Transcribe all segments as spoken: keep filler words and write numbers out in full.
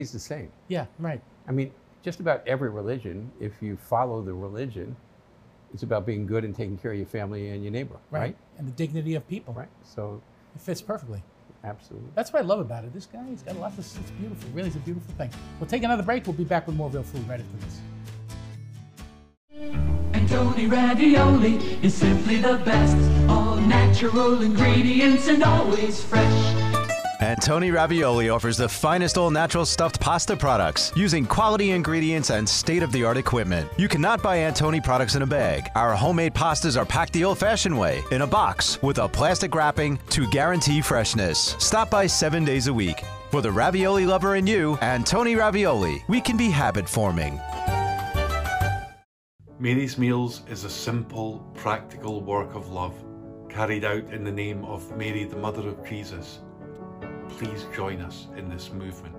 the same. Yeah, right. I mean, just about every religion, if you follow the religion, it's about being good and taking care of your family and your neighbor, right? right? And the dignity of people. Right. So it fits perfectly. Absolutely. That's what I love about it. This guy, he's got a lot of, it's beautiful. Really, it's a beautiful thing. We'll take another break. We'll be back with more Real Food right after this. Antoni Ravioli is simply the best. All natural ingredients and always fresh. Antoni Ravioli offers the finest all-natural stuffed pasta products using quality ingredients and state-of-the-art equipment. You cannot buy Antoni products in a bag. Our homemade pastas are packed the old-fashioned way, in a box, with a plastic wrapping to guarantee freshness. Stop by seven days a week. For the ravioli lover in you, Antoni Ravioli, we can be habit-forming. Mary's Meals is a simple, practical work of love, carried out in the name of Mary, the Mother of Jesus. Please join us in this movement.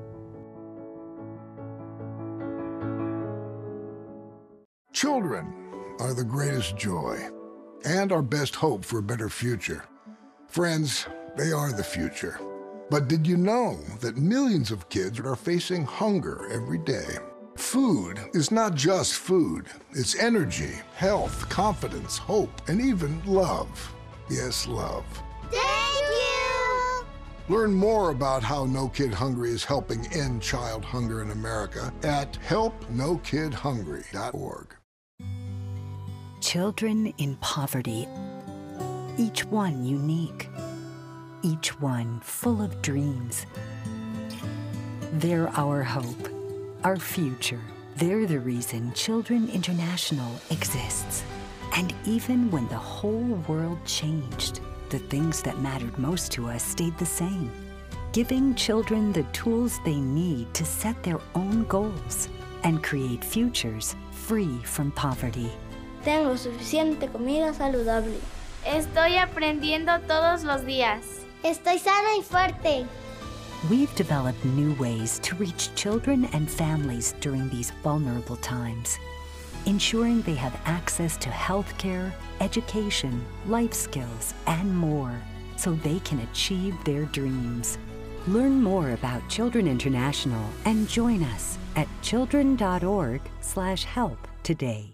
Children are the greatest joy and our best hope for a better future. Friends, they are the future. But did you know that millions of kids are facing hunger every day? Food is not just food. It's energy, health, confidence, hope, and even love. Yes, love. Thank you! Learn more about how No Kid Hungry is helping end child hunger in America at help no kid hungry dot org. Children in poverty, each one unique, each one full of dreams. They're our hope, our future. They're the reason Children International exists. And even when the whole world changed, the things that mattered most to us stayed the same. Giving children the tools they need to set their own goals and create futures free from poverty. Tengo suficiente comida saludable. Estoy aprendiendo todos los días. Estoy sana y fuerte. We've developed new ways to reach children and families during these vulnerable times, ensuring they have access to healthcare, education, life skills, and more, so they can achieve their dreams. Learn more about Children International and join us at children dot org slash help today.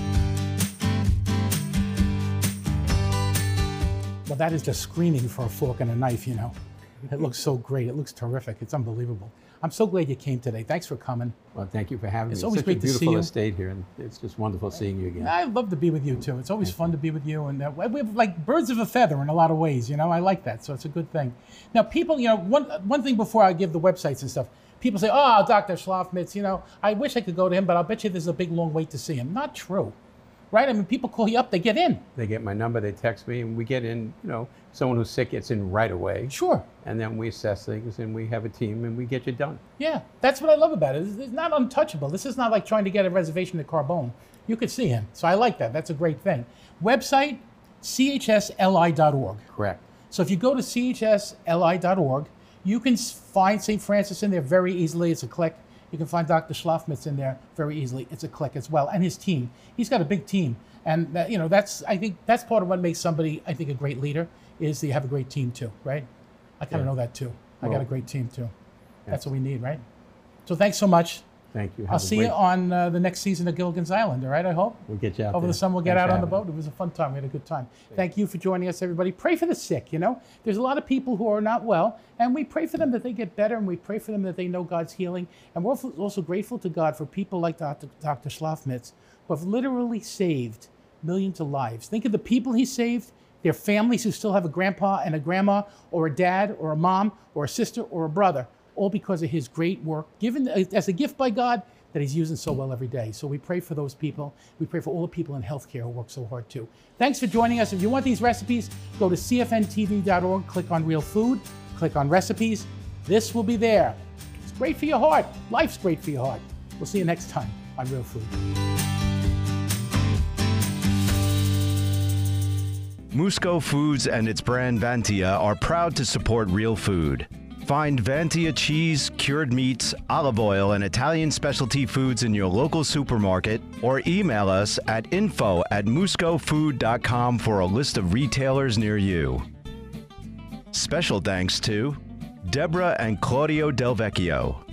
Well, that is just screaming for a fork and a knife, you know. It looks so great. It looks terrific. It's unbelievable. I'm so glad you came today. Thanks for coming. Well, thank you for having it's me. Always it's great such a to see beautiful you. estate here, and it's just wonderful seeing you again. I love to be with you too. It's always fun to be with you, and uh, we have like birds of a feather in a lot of ways. You know, I like that, so it's a good thing. Now, people, you know, one one thing before I give the websites and stuff, people say, "Oh, Doctor Schlafmitz, you know, I wish I could go to him, but I'll bet you there's a big long wait to see him." Not true. Right? I mean, people call you up, they get in. They get my number, they text me, and we get in, you know, someone who's sick gets in right away. Sure. And then we assess things, and we have a team, and we get you done. Yeah, that's what I love about it. It's, it's not untouchable. This is not like trying to get a reservation at Carbone. You could see him. So I like that. That's a great thing. Website, C H S L I dot org. Correct. So if you go to C H S L I dot org, you can find Saint Francis in there very easily. It's a click. You can find Doctor Schlafmitz in there very easily. It's a click as well. And his team. He's got a big team. And that, you know, that's, I think that's part of what makes somebody, I think, a great leader, is you have a great team too, right? I kind of yeah. know that too. I well, got a great team too. Yeah. That's what we need, right? So thanks so much. Thank you. Have I'll see great... you on uh, the next season of Gilligan's Island, all right, I hope? We'll get you out Over there. the summer, we'll get Thanks out on the boat. Me. It was a fun time. We had a good time. Thank, Thank you for joining us, everybody. Pray for the sick, you know? There's a lot of people who are not well, and we pray for them that they get better, and we pray for them that they know God's healing. And we're also grateful to God for people like Doctor Doctor Schlafmitz, who have literally saved millions of lives. Think of the people he saved, their families who still have a grandpa and a grandma, or a dad, or a mom, or a sister, or a brother, all because of his great work, given as a gift by God, that he's using so well every day. So we pray for those people. We pray for all the people in healthcare who work so hard too. Thanks for joining us. If you want these recipes, go to C F N T V dot org, click on Real Food, click on Recipes. This will be there. It's great for your heart. Life's great for your heart. We'll see you next time on Real Food. Musco Foods and its brand Vantia are proud to support Real Food. Find Vantia cheese, cured meats, olive oil, and Italian specialty foods in your local supermarket, or email us at info at musco food dot com for a list of retailers near you. Special thanks to Deborah and Claudio Del Vecchio,